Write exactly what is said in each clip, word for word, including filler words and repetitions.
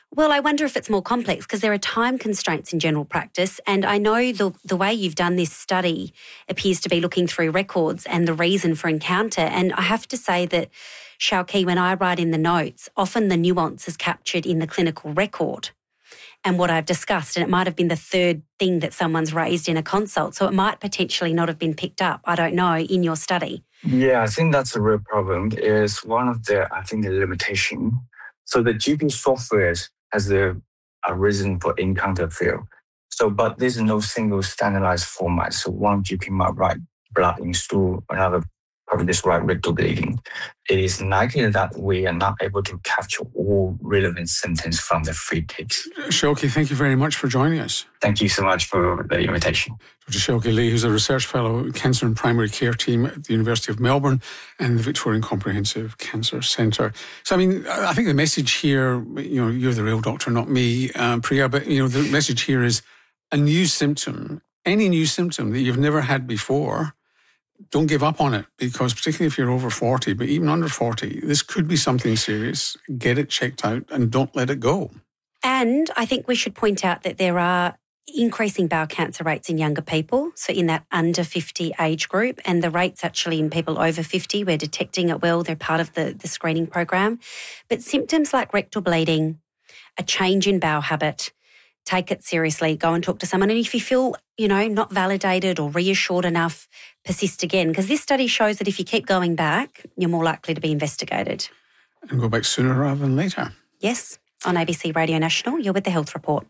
Well, I wonder if it's more complex because there are time constraints in general practice, and I know the the way you've done this study appears to be looking through records and the reason for encounter. And I have to say that, Xiaoqi, when I write in the notes, often the nuance is captured in the clinical record and what I've discussed, and it might have been the third thing that someone's raised in a consult, so it might potentially not have been picked up, I don't know, in your study. Yeah, I think that's a real problem. Is one of the, I think, the limitation. So the G P software has the, a reason for encounter field. So, but there's no single standardized format. So one G P might write blood in stool, another probably just write rectal bleeding. It is likely that we are not able to capture all relevant symptoms from the free ticks. Xiaoqi, thank you very much for joining us. Thank you so much for the invitation. Doctor Xiaoqi Li, who's a research fellow at Cancer and Primary Care Team at the University of Melbourne and the Victorian Comprehensive Cancer Centre. So, I mean, I think the message here, you know, you're the real doctor, not me, um, Priya, but, you know, the message here is a new symptom, any new symptom that you've never had before, don't give up on it, because particularly if you're over forty, but even under forty, this could be something serious. Get it checked out and don't let it go. And I think we should point out that there are increasing bowel cancer rates in younger people, so in that under fifty age group, and the rates actually in people over fifty, we're detecting it well, they're part of the, the screening program. But symptoms like rectal bleeding, a change in bowel habit, take it seriously, go and talk to someone. And if you feel, you know, not validated or reassured enough, persist again. Because this study shows that if you keep going back, you're more likely to be investigated. And go back sooner rather than later. Yes. On A B C Radio National, you're with the Health Report.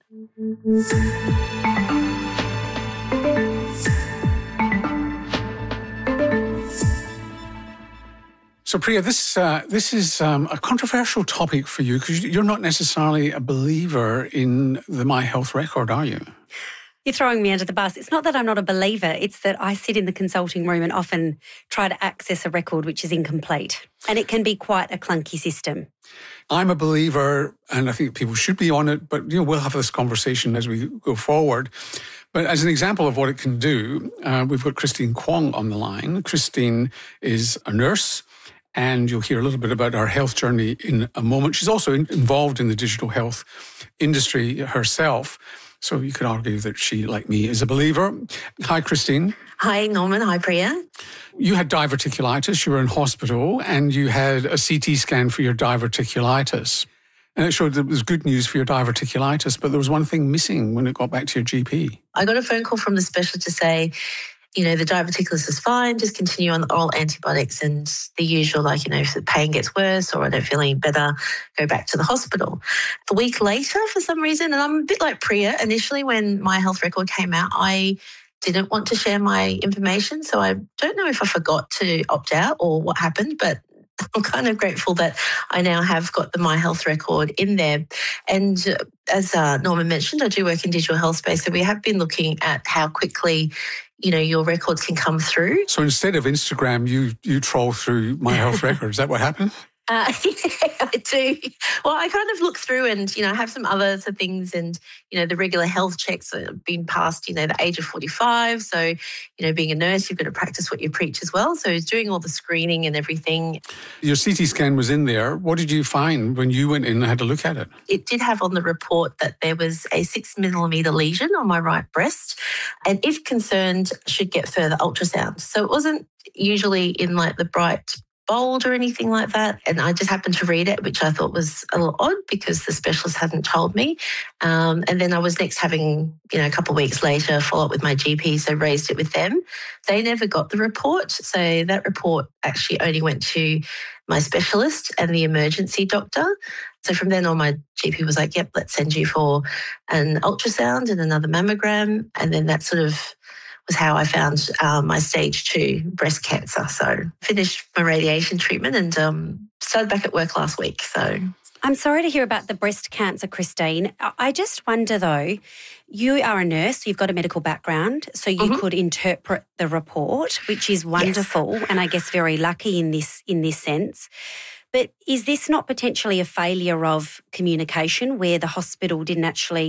So, Priya, this uh, this is um, a controversial topic for you because you're not necessarily a believer in the My Health record, are you? You're throwing me under the bus. It's not that I'm not a believer. It's that I sit in the consulting room and often try to access a record which is incomplete. And it can be quite a clunky system. I'm a believer, and I think people should be on it, but, you know, we'll have this conversation as we go forward. But as an example of what it can do, uh, we've got Christine Kwong on the line. Christine is a nurse, and you'll hear a little bit about her health journey in a moment. She's also in, involved in the digital health industry herself. So you could argue that she, like me, is a believer. Hi, Christine. Hi, Norman. Hi, Priya. You had diverticulitis. You were in hospital and you had a C T scan for your diverticulitis. And it showed that it was good news for your diverticulitis, but there was one thing missing when it got back to your G P. I got a phone call from the specialist to say, you know, the diverticulitis is fine, just continue on the oral antibiotics and the usual, like, you know, if the pain gets worse or I don't feel any better, go back to the hospital. A week later, for some reason, and I'm a bit like Priya, initially when My Health record came out, I didn't want to share my information. So I don't know if I forgot to opt out or what happened, but I'm kind of grateful that I now have got the My Health record in there. And as uh, Norman mentioned, I do work in digital health space, so we have been looking at how quickly, you know, your records can come through. So instead of Instagram, you you troll through My Health record. Is that what happened? Uh, yeah, I do. Well, I kind of look through and, you know, have some other things and, you know, the regular health checks have been past, you know, the age of forty-five. So, you know, being a nurse, you've got to practice what you preach as well. So doing all the screening and everything. Your C T scan was in there. What did you find when you went in and had a look at it? It did have on the report that there was a six millimetre lesion on my right breast and if concerned, should get further ultrasound. So it wasn't usually in like the bright bold or anything like that. And I just happened to read it, which I thought was a little odd because the specialist hadn't told me. Um, and then I was next having, you know, a couple of weeks later, follow up with my G P, so raised it with them. They never got the report. So that report actually only went to my specialist and the emergency doctor. So from then on, my G P was like, yep, let's send you for an ultrasound and another mammogram. And then that sort of was how I found um, my stage two breast cancer. So finished my radiation treatment and um, started back at work last week. So I'm sorry to hear about the breast cancer, Christine. I just wonder though, you are a nurse, you've got a medical background, so you mm-hmm. could interpret the report, which is wonderful yes. and I guess very lucky in this in this sense. But is this not potentially a failure of communication where the hospital didn't actually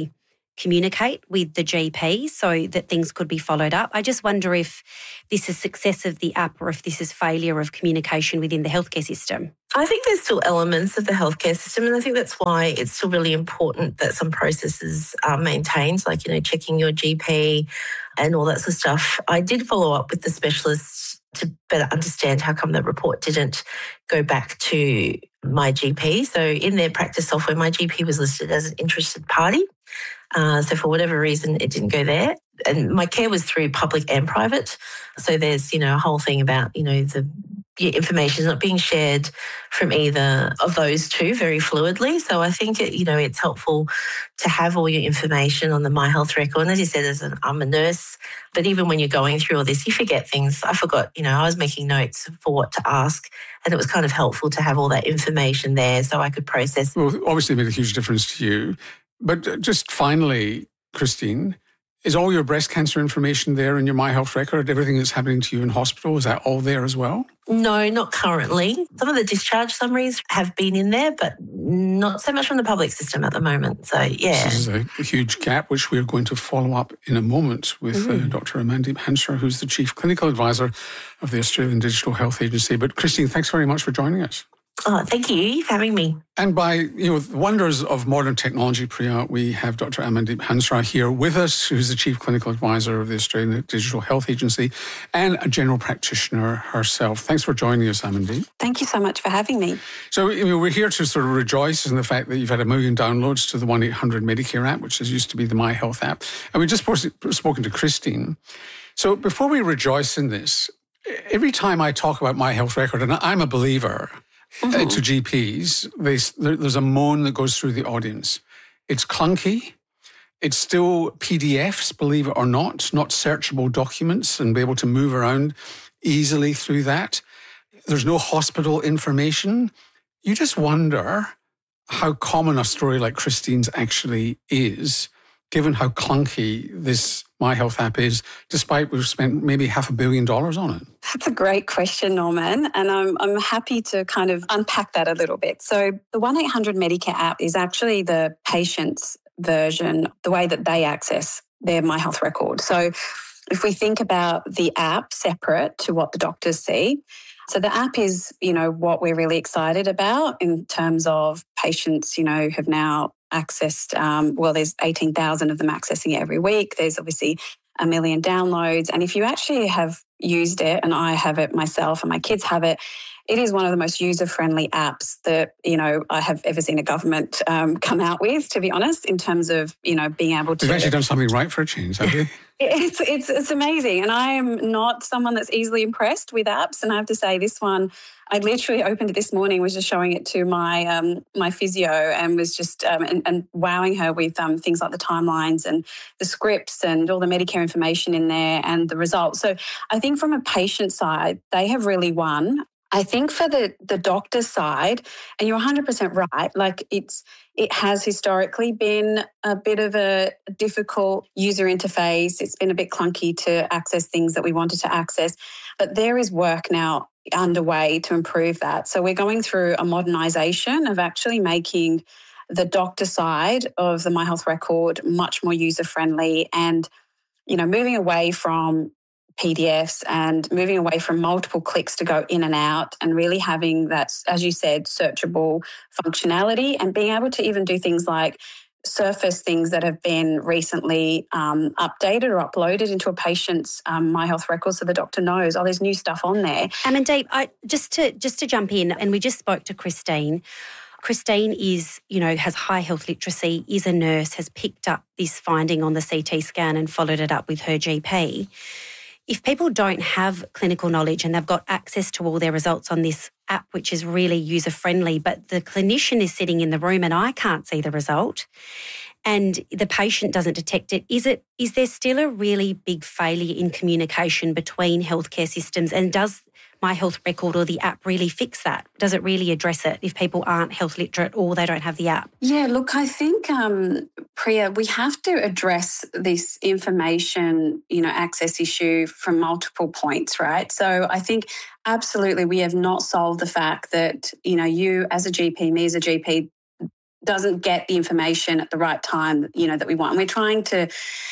communicate with the G P so that things could be followed up. I just wonder if this is success of the app or if this is failure of communication within the healthcare system. I think there's still elements of the healthcare system, and I think that's why it's still really important that some processes are maintained, like, you know, checking your G P and all that sort of stuff. I did follow up with the specialists to better understand how come that report didn't go back to my G P. So in their practice software, my G P was listed as an interested party. Uh, so for whatever reason, it didn't go there. And my care was through public and private. So there's, you know, a whole thing about, you know, the your information is not being shared from either of those two very fluidly. So I think, it, you know, it's helpful to have all your information on the My Health record. And as you said, as an, I'm a nurse, but even when you're going through all this, you forget things. I forgot, you know, I was making notes for what to ask, and it was kind of helpful to have all that information there so I could process. Well, obviously it made a huge difference to you. But just finally, Christine, is all your breast cancer information there in your My Health record? Everything that's happening to you in hospital, is that all there as well? No, not currently. Some of the discharge summaries have been in there, but not so much from the public system at the moment. So, yeah. This is a, a huge gap, which we're going to follow up in a moment with mm-hmm. uh, Doctor Amandeep Hansraj, who's the Chief Clinical Advisor of the Australian Digital Health Agency. But Christine, thanks very much for joining us. Oh, thank you for having me. And by, you know, the wonders of modern technology, Priya, we have Doctor Amandeep Hansraj here with us, who's the Chief Clinical Advisor of the Australian Digital Health Agency and a general practitioner herself. Thanks for joining us, Amandeep. Thank you so much for having me. So, you know, we're here to sort of rejoice in the fact that you've had a million downloads to the one eight hundred Medicare app, which is used to be the My Health app. And we just spoken to Christine. So before we rejoice in this, every time I talk about My Health record, and I'm a believer, Mm-hmm. to G Ps, they, there's a moan that goes through the audience. It's clunky. It's still P D Fs, believe it or not, not searchable documents, and be able to move around easily through that. There's no hospital information. You just wonder how common a story like Christine's actually is, given how clunky this My Health app is, despite we've spent maybe half a billion dollars on it. That's a great question, Norman, and I'm I'm happy to kind of unpack that a little bit. So the one eight hundred Medicare app is actually the patient's version, the way that they access their My Health record. So if we think about the app separate to what the doctors see, so the app is, you know, what we're really excited about in terms of patients, you know, have now accessed, um, well, there's eighteen thousand of them accessing it every week. There's obviously a million downloads. And if you actually have used it, and I have it myself and my kids have it, it is one of the most user-friendly apps that, you know, I have ever seen a government um, come out with, to be honest, in terms of, you know, being able to... You've actually done something right for a change, have you? It's, it's, it's amazing. And I am not someone that's easily impressed with apps. And I have to say this one, I literally opened it this morning, was just showing it to my um, my physio and was just um, and, and wowing her with um, things like the timelines and the scripts and all the Medicare information in there and the results. So I think from a patient side, they have really won. I think for the the doctor side, and you're one hundred percent right, like it's it has historically been a bit of a difficult user interface. It's been a bit clunky to access things that we wanted to access, but there is work now underway to improve that. So we're going through a modernisation of actually making the doctor side of the My Health record much more user-friendly and, you know, moving away from P D Fs and moving away from multiple clicks to go in and out and really having that, as you said, searchable functionality and being able to even do things like surface things that have been recently um, updated or uploaded into a patient's um, My Health record so the doctor knows, oh, there's new stuff on there. Amandeep, I just to just to jump in, and we just spoke to Christine. Christine is, you know, has high health literacy, is a nurse, has picked up this finding on the C T scan and followed it up with her G P. If people don't have clinical knowledge and they've got access to all their results on this app, which is really user-friendly, but the clinician is sitting in the room and I can't see the result and the patient doesn't detect it, is it is there still a really big failure in communication between healthcare systems? And does My Health record or the app really fix that? Does it really address it if people aren't health literate or they don't have the app? Yeah, look, I think, um, Priya, we have to address this information, you know, access issue from multiple points, right? So I think absolutely we have not solved the fact that, you know, you as a G P, me as a G P, doesn't get the information at the right time, you know, that we want. And we're trying to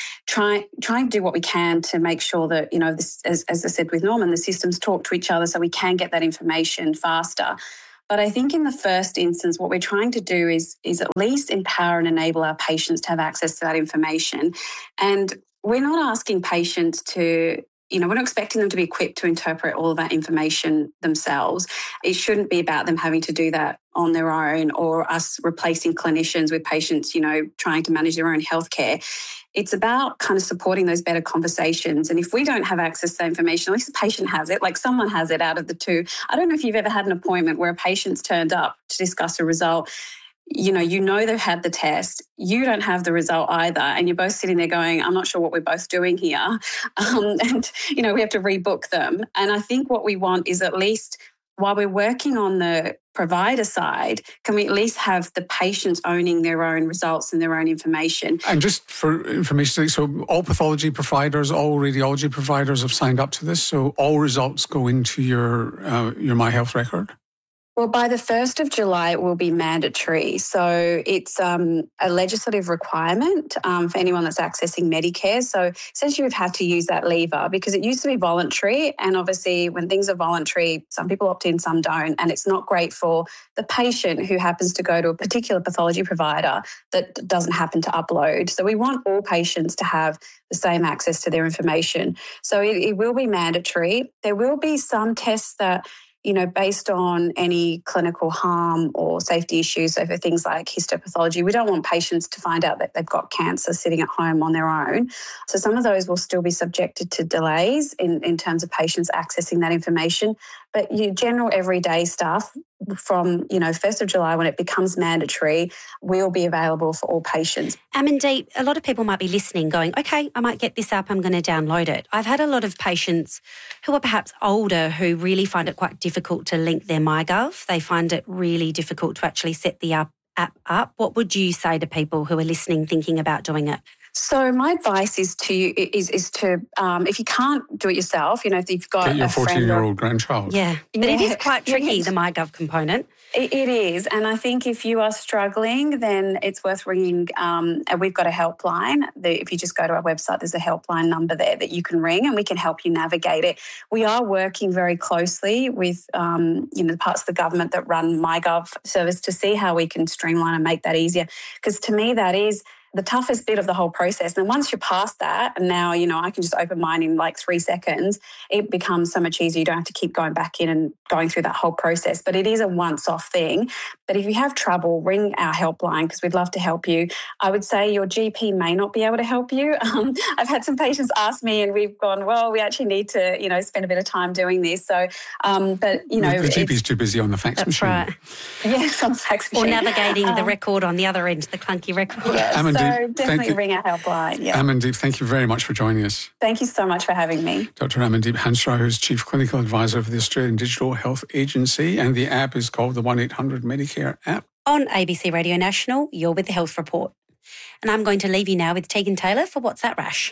try trying to do what we can to make sure that, you know, this, as, as I said with Norman, the systems talk to each other so we can get that information faster. But I think in the first instance, what we're trying to do is, is at least empower and enable our patients to have access to that information. And we're not asking patients to, you know, we're not expecting them to be equipped to interpret all of that information themselves. It shouldn't be about them having to do that on their own or us replacing clinicians with patients, you know, trying to manage their own healthcare. It's about kind of supporting those better conversations. And if we don't have access to that information, at least the patient has it, like someone has it out of the two. I don't know if you've ever had an appointment where a patient's turned up to discuss a result. You know, you know they've had the test, you don't have the result either, and you're both sitting there going, I'm not sure what we're both doing here. Um, and, you know, we have to rebook them. And I think what we want is at least while we're working on the provider side, can we at least have the patients owning their own results and their own information? And just for information, so all pathology providers, all radiology providers have signed up to this, so all results go into your uh, your My Health record? Well, by the first of July, it will be mandatory. So it's um, a legislative requirement um, for anyone that's accessing Medicare. So essentially, we've had to use that lever because it used to be voluntary. And obviously, when things are voluntary, some people opt in, some don't. And it's not great for the patient who happens to go to a particular pathology provider that doesn't happen to upload. So we want all patients to have the same access to their information. So it, it will be mandatory. There will be some tests that, you know, based on any clinical harm or safety issues, so for things like histopathology, we don't want patients to find out that they've got cancer sitting at home on their own. So some of those will still be subjected to delays in, in terms of patients accessing that information. But your general everyday stuff from, you know, first of July when it becomes mandatory will be available for all patients. Amandeep, a lot of people might be listening going, okay, I might get this up, I'm going to download it. I've had a lot of patients who are perhaps older who really find it quite difficult to link their MyGov. They find it really difficult to actually set the app up. What would you say to people who are listening thinking about doing it? So my advice is to is is to um, if you can't do it yourself, you know, if you've got Get your a friend fourteen-year-old or, grandchild. Yeah, but yeah. it is quite tricky, Yeah. the MyGov component. It, it is, and I think if you are struggling, then it's worth ringing. Um, and we've got a helpline. The, if you just go to our website, there's a helpline number there that you can ring, and we can help you navigate it. We are working very closely with um, you know the parts of the government that run MyGov service to see how we can streamline and make that easier. Because to me, that is the toughest bit of the whole process. And once you're past that, and now, you know, I can just open mine in like three seconds, it becomes so much easier. You don't have to keep going back in and going through that whole process. But it is a once-off thing. But if you have trouble, ring our helpline because we'd love to help you. I would say your G P may not be able to help you. Um, I've had some patients ask me and we've gone, well, we actually need to, you know, spend a bit of time doing this. So, um, but, you know. The, the G P's too busy on the fax That's machine. right. Yes, on the fax machine. Or navigating um, the Um, record on the other end, the clunky record. Yeah, Amandeep, so definitely you. ring our helpline. Yeah. Amandeep, thank you very much for joining us. Thank you so much for having me. Doctor Amandeep Hansrao, who's Chief Clinical Advisor for the Australian Digital Health Agency, and the app is called the one eight hundred Medicare app. On A B C Radio National, you're with the Health Report. And I'm going to leave you now with Tegan Taylor for What's That Rash?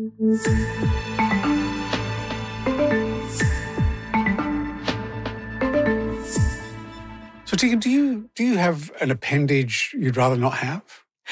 So, Tegan, do you do you have an appendage you'd rather not have?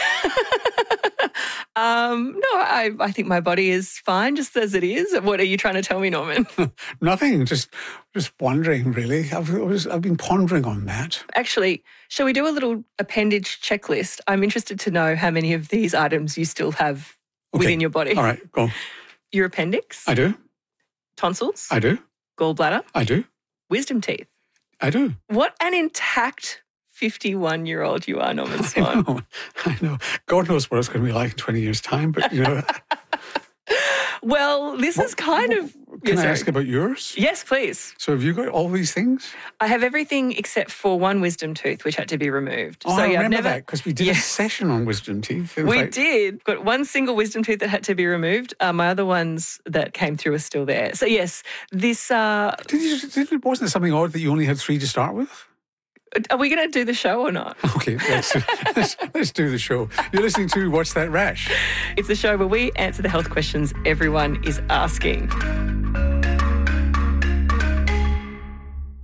um, no, I, I think my body is fine just as it is. What are you trying to tell me, Norman? Nothing, just just wondering, really. I've, always, I've been pondering on that. Actually, shall we do a little appendage checklist? I'm interested to know how many of these items you still have Okay. within your body. All right, go. Your appendix, I do. tonsils, I do. gallbladder, I do. wisdom teeth. I do. What an intact fifty-one-year-old you are, Norman I Swan. know. I know. God knows what it's going to be like in twenty years' time, but, you know. Well, this What- is kind of... Can Yeah, I sorry. ask about yours? Yes, please. So have you got all these things? I have everything except for one wisdom tooth, which had to be removed. Oh, so I yeah, I've remember never... that because we did Yes. a session on wisdom teeth. In We fact- did. Got one single wisdom tooth that had to be removed. Uh, my other ones that came through are still there. So yes, this... Uh, Did you, did, wasn't it something odd that you only had three to start with? are we going to do the show or not? Okay, let's, let's, let's do the show. You're listening to What's That Rash? It's the show where we answer the health questions everyone is asking.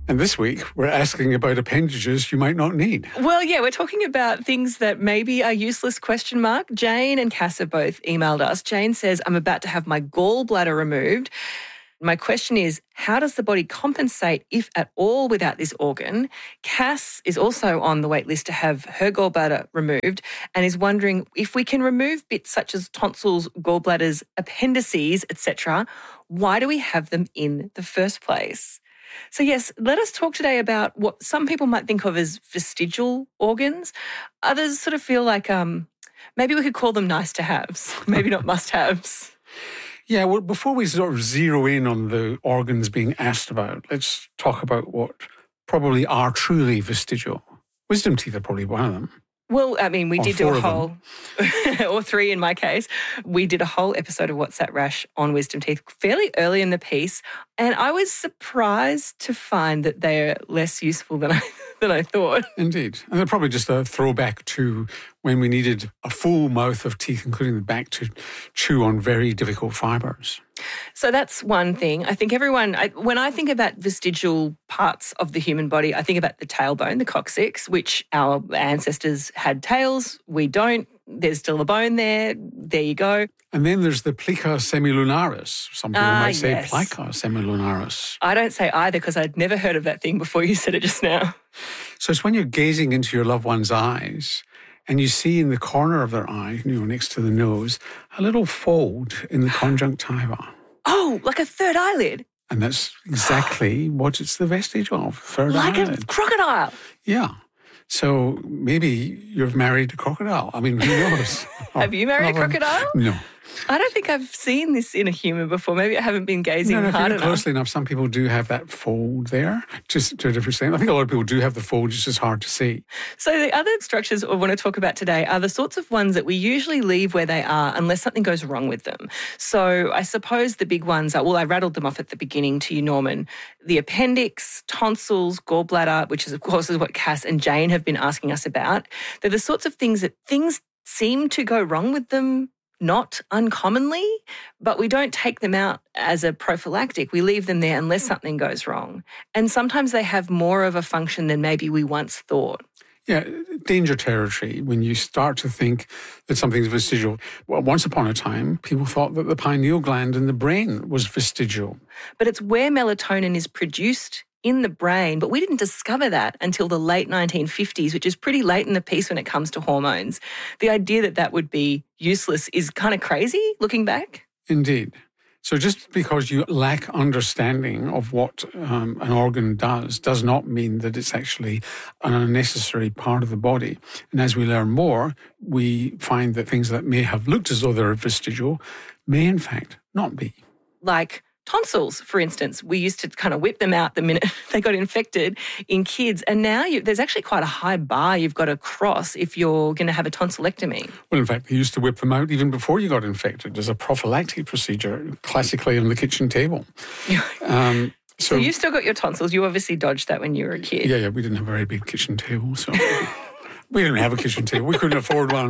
And this week, we're asking about appendages you might not need. Well, yeah, we're talking about things that maybe are useless, question mark. Jane and Cass have both emailed us. Jane says, I'm about to have my gallbladder removed. My question is, how does the body compensate, if at all, without this organ? Cass is also on the wait list to have her gallbladder removed and is wondering if we can remove bits such as tonsils, gallbladders, appendices, et cetera, why do we have them in the first place? So yes, let us talk today about what some people might think of as vestigial organs. Others sort of feel like um, maybe we could call them nice to haves, maybe not must haves. Yeah, well, before we sort of zero in on the organs being asked about, let's talk about what probably are truly vestigial. Wisdom teeth are probably one of them. Well, I mean, we Or did do a four of whole, or three in my case, we did a whole episode of What's That Rash on wisdom teeth fairly early in the piece. And I was surprised to find that they're less useful than I, than I thought. Indeed. And they're probably just a throwback to when we needed a full mouth of teeth, including the back, to chew on very difficult fibres. So that's one thing. I think everyone, I, when I think about vestigial parts of the human body, I think about the tailbone, the coccyx, which our ancestors had tails. We don't. There's still a bone there. There you go. And then there's the plica semilunaris. Some people Ah, might say yes. plica semilunaris. I don't say either because I'd never heard of that thing before you said it just now. So it's when you're gazing into your loved one's eyes and you see in the corner of their eye, you know, next to the nose, a little fold in the conjunctiva. Oh, like a third eyelid? And that's exactly what it's the vestige of, third Like eyelid. a crocodile? Yeah. So maybe you've married a crocodile. I mean, who knows? Have you married a crocodile? No. I don't think I've seen this in a human before. Maybe I haven't been gazing No, no, if you hard look enough. closely enough, some people do have that fold there, just to a different extent. I think a lot of people do have the fold, it's just hard to see. So the other structures I want to talk about today are the sorts of ones that we usually leave where they are unless something goes wrong with them. So I suppose the big ones are, well, I rattled them off at the beginning to you, Norman, the appendix, tonsils, gallbladder, which is, of course, is what Cass and Jane have been asking us about. They're the sorts of things that things seem to go wrong with them not uncommonly, but we don't take them out as a prophylactic. We leave them there unless something goes wrong. And sometimes they have more of a function than maybe we once thought. Yeah, danger territory when you start to think that something's vestigial. Well, once upon a time, people thought that the pineal gland in the brain was vestigial. But it's where melatonin is produced in the brain, but we didn't discover that until the late nineteen fifties, which is pretty late in the piece when it comes to hormones. The idea that that would be useless is kind of crazy looking back. Indeed. So just because you lack understanding of what um, an organ does, does not mean that it's actually an unnecessary part of the body. And as we learn more, we find that things that may have looked as though they're vestigial may in fact not be. Like tonsils, for instance. We used to kind of whip them out the minute they got infected in kids. And now you, there's actually quite a high bar you've got to cross if you're going to have a tonsillectomy. Well, in fact, they used to whip them out even before you got infected as a prophylactic procedure, classically on the kitchen table. Um, so, so you've still got your tonsils. You obviously dodged that when you were a kid. Yeah, yeah. We didn't have a very big kitchen table, so we didn't have a kitchen table. We couldn't afford one.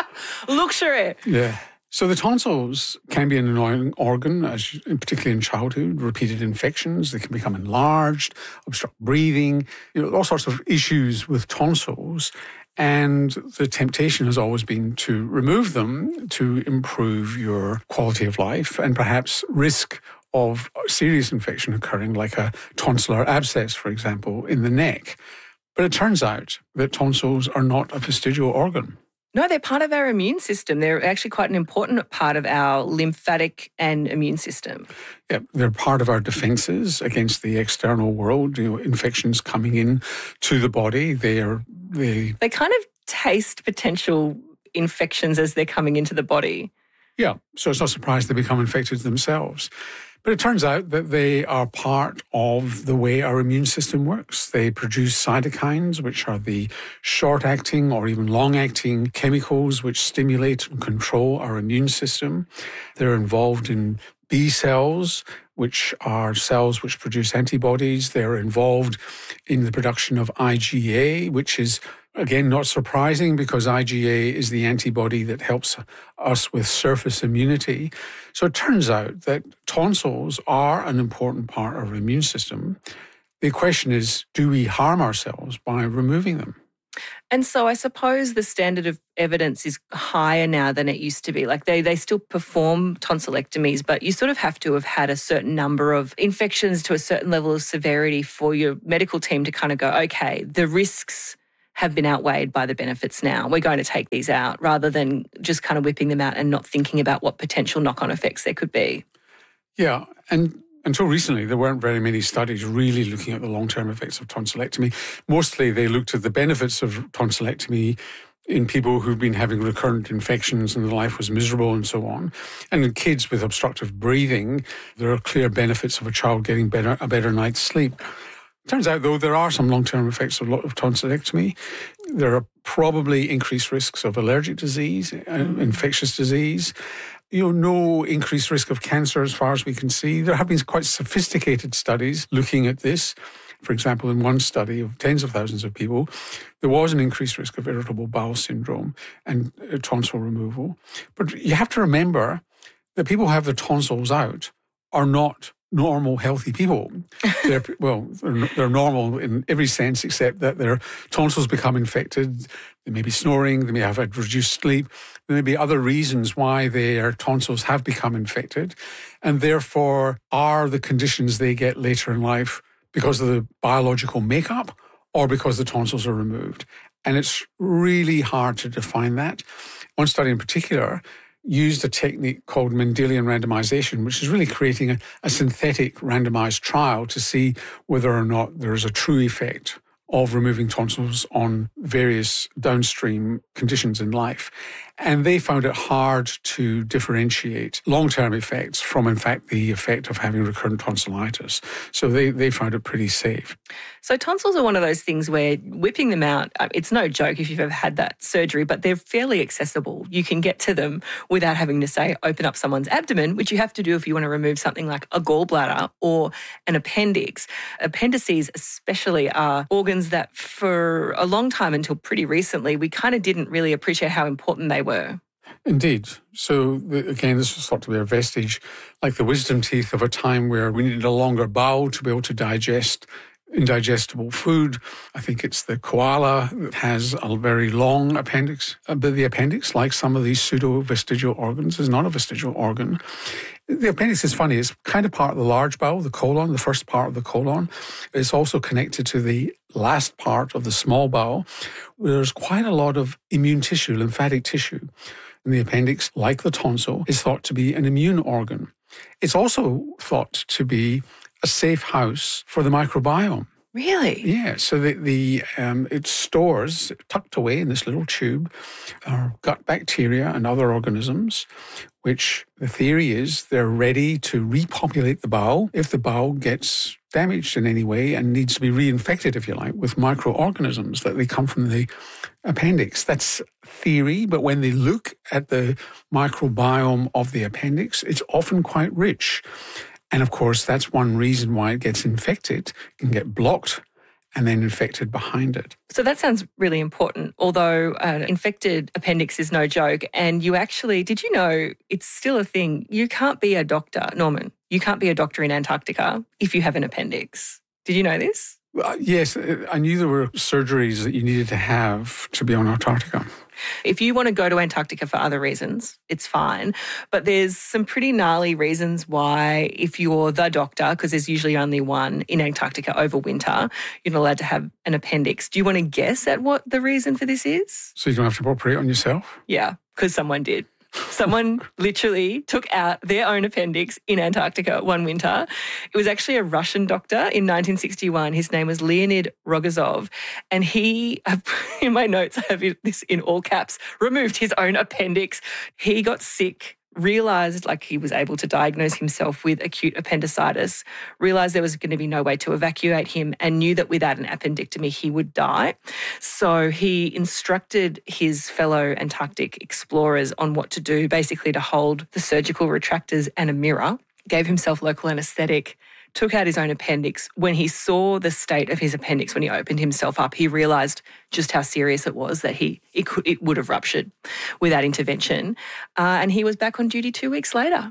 Luxury. Yeah. So the tonsils can be an annoying organ, as particularly in childhood. Repeated infections, they can become enlarged, obstruct breathing, you know, all sorts of issues with tonsils. And the temptation has always been to remove them to improve your quality of life and perhaps risk of serious infection occurring, like a tonsillar abscess, for example, in the neck. But it turns out that tonsils are not a vestigial organ. No, they're part of our immune system. They're actually quite an important part of our lymphatic and immune system. Yeah, they're part of our defences against the external world. You know, infections coming in to the body. They are they. They kind of taste potential infections as they're coming into the body. Yeah, so it's not surprised they become infected themselves. But it turns out that they are part of the way our immune system works. They produce cytokines, which are the short-acting or even long-acting chemicals which stimulate and control our immune system. They're involved in B cells, which are cells which produce antibodies. They're involved in the production of I G A, which is, again, not surprising because I G A is the antibody that helps us with surface immunity. So it turns out that tonsils are an important part of our immune system. The question is, do we harm ourselves by removing them? And so I suppose the standard of evidence is higher now than it used to be. Like they they still perform tonsillectomies, but you sort of have to have had a certain number of infections to a certain level of severity for your medical team to kind of go, okay, the risks have been outweighed by the benefits now. We're going to take these out, rather than just kind of whipping them out and not thinking about what potential knock-on effects there could be. Yeah, and until recently, there weren't very many studies really looking at the long-term effects of tonsillectomy. Mostly they looked at the benefits of tonsillectomy in people who've been having recurrent infections and their life was miserable and so on. And in kids with obstructive breathing, there are clear benefits of a child getting better a better night's sleep. Turns out, though, there are some long-term effects of, of tonsillectomy. There are probably increased risks of allergic disease, uh, infectious disease. You know, no increased risk of cancer as far as we can see. There have been quite sophisticated studies looking at this. For example, in one study of tens of thousands of people, there was an increased risk of irritable bowel syndrome and uh, tonsil removal. But you have to remember that people who have their tonsils out are not normal, healthy people. They're, well, they're, they're normal in every sense except that their tonsils become infected. They may be snoring, they may have had reduced sleep. There may be other reasons why their tonsils have become infected, and therefore are the conditions they get later in life because of the biological makeup or because the tonsils are removed. And it's really hard to define that. One study in particular used a technique called Mendelian randomization, which is really creating a, a synthetic randomized trial to see whether or not there is a true effect of removing tonsils on various downstream conditions in life. And they found it hard to differentiate long-term effects from, in fact, the effect of having recurrent tonsillitis. So they, they found it pretty safe. So tonsils are one of those things where whipping them out, it's no joke if you've ever had that surgery, but they're fairly accessible. You can get to them without having to, say, open up someone's abdomen, which you have to do if you want to remove something like a gallbladder or an appendix. Appendices especially are organs that for a long time until pretty recently, we kind of didn't really appreciate how important they were. Indeed. So, again, this was thought to be a vestige, like the wisdom teeth of a time where we needed a longer bowel to be able to digest indigestible food. I think it's the koala that has a very long appendix. But the appendix, like some of these pseudo-vestigial organs, is not a vestigial organ. The appendix is funny. It's kind of part of the large bowel, the colon, the first part of the colon. It's also connected to the last part of the small bowel. There's quite a lot of immune tissue, lymphatic tissue. And the appendix, like the tonsil, is thought to be an immune organ. It's also thought to be a safe house for the microbiome. Really? Yeah. So the, the um, it stores, tucked away in this little tube, our gut bacteria and other organisms, which the theory is they're ready to repopulate the bowel if the bowel gets damaged in any way and needs to be reinfected, if you like, with microorganisms that they come from the appendix. That's theory, but when they look at the microbiome of the appendix, it's often quite rich. And of course, that's one reason why it gets infected. It can get blocked and then infected behind it. So that sounds really important, although an infected appendix is no joke. And you actually, did you know it's still a thing? You can't be a doctor, Norman. You can't be a doctor in Antarctica if you have an appendix. Did you know this? Uh, yes, I knew there were surgeries that you needed to have to be on Antarctica. If you want to go to Antarctica for other reasons, it's fine. But there's some pretty gnarly reasons why, if you're the doctor, because there's usually only one in Antarctica over winter, you're not allowed to have an appendix. Do you want to guess at what the reason for this is? So you don't have to operate on yourself? Yeah, because someone did. Someone literally took out their own appendix in Antarctica one winter. It was actually a Russian doctor in nineteen sixty-one. His name was Leonid Rogozov. And he, in my notes, I have this in all caps, removed his own appendix. He got sick, realised like he was able to diagnose himself with acute appendicitis, realised there was going to be no way to evacuate him and knew that without an appendectomy he would die. So he instructed his fellow Antarctic explorers on what to do, basically to hold the surgical retractors and a mirror, gave himself local anaesthetic, took out his own appendix. When he saw the state of his appendix, when he opened himself up, he realised just how serious it was, that he it could it would have ruptured without intervention. Uh, and he was back on duty two weeks later.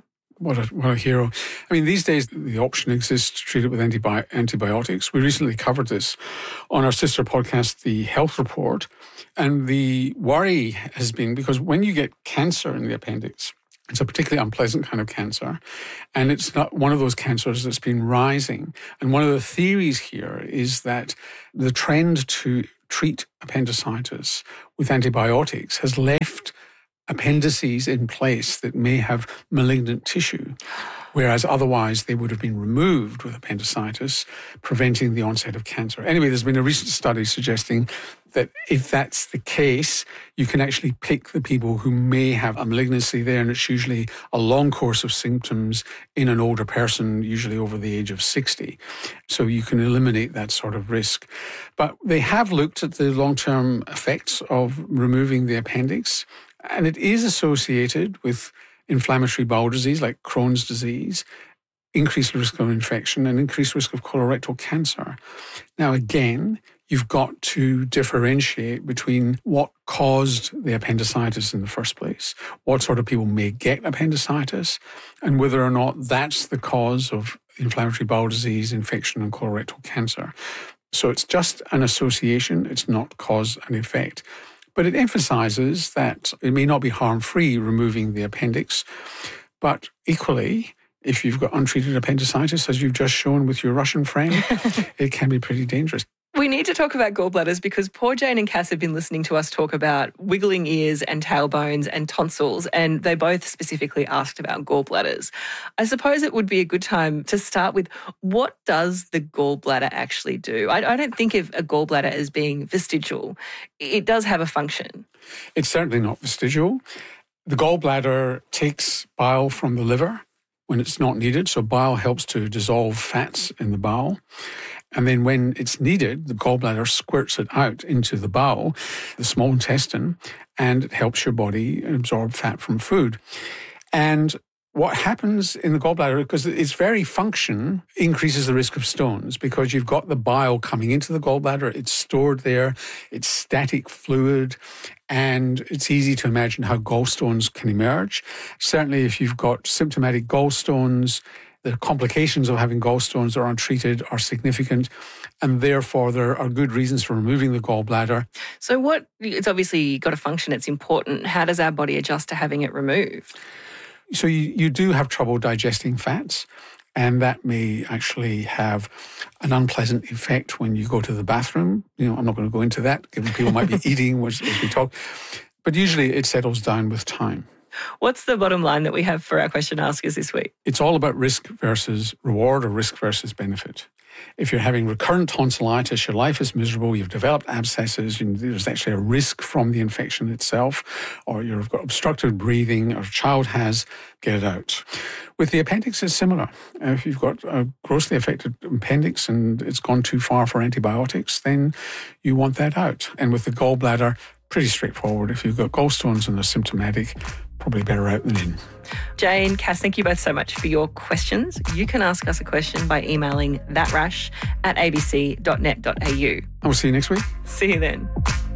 What a, what a hero. I mean, these days, the option exists to treat it with antibi- antibiotics. We recently covered this on our sister podcast, The Health Report. And the worry has been because when you get cancer in the appendix, it's a particularly unpleasant kind of cancer, and it's not one of those cancers that's been rising. And one of the theories here is that the trend to treat appendicitis with antibiotics has left appendices in place that may have malignant tissue, whereas otherwise they would have been removed with appendicitis, preventing the onset of cancer. Anyway, there's been a recent study suggesting that if that's the case, you can actually pick the people who may have a malignancy there, and it's usually a long course of symptoms in an older person, usually over the age of sixty. So you can eliminate that sort of risk. But they have looked at the long-term effects of removing the appendix, and it is associated with inflammatory bowel disease like Crohn's disease, increased risk of infection, and increased risk of colorectal cancer. Now, again, you've got to differentiate between what caused the appendicitis in the first place, what sort of people may get appendicitis, and whether or not that's the cause of inflammatory bowel disease, infection, and colorectal cancer. So it's just an association. It's not cause and effect. But it emphasizes that it may not be harm-free removing the appendix, but equally, if you've got untreated appendicitis, as you've just shown with your Russian friend, it can be pretty dangerous. We need to talk about gallbladders because poor Jane and Cass have been listening to us talk about wiggling ears and tailbones and tonsils, and they both specifically asked about gallbladders. I suppose it would be a good time to start with, what does the gallbladder actually do? I, I don't think of a gallbladder as being vestigial. It does have a function. It's certainly not vestigial. The gallbladder takes bile from the liver when it's not needed, so bile helps to dissolve fats in the bowel. And then when it's needed, the gallbladder squirts it out into the bowel, the small intestine, and it helps your body absorb fat from food. And what happens in the gallbladder, because its very function increases the risk of stones, because you've got the bile coming into the gallbladder, it's stored there, it's static fluid, and it's easy to imagine how gallstones can emerge. Certainly if you've got symptomatic gallstones, the complications of having gallstones that are untreated are significant, and therefore there are good reasons for removing the gallbladder. So what, it's obviously got a function, it's important. How does our body adjust to having it removed? So you, you do have trouble digesting fats, and that may actually have an unpleasant effect when you go to the bathroom. You know, I'm not going to go into that, given people might be eating as, as we talk. But usually it settles down with time. What's the bottom line that we have for our question askers this week? It's all about risk versus reward or risk versus benefit. If you're having recurrent tonsillitis, your life is miserable, you've developed abscesses, and there's actually a risk from the infection itself, or you've got obstructed breathing, or a child has, get it out. With the appendix, it's similar. If you've got a grossly affected appendix and it's gone too far for antibiotics, then you want that out. And with the gallbladder, pretty straightforward. If you've got gallstones and they're symptomatic, probably better out than in. Jane, Cass, thank you both so much for your questions. You can ask us a question by emailing thatrash at a b c dot net dot a u. I will see you next week. See you then.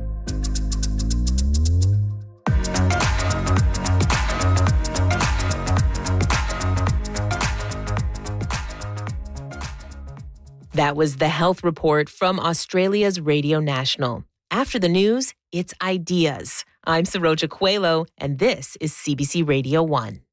That was the Health Report from Australia's Radio National. After the news, it's ideas. I'm Saroja Coelho, and this is C B C Radio one.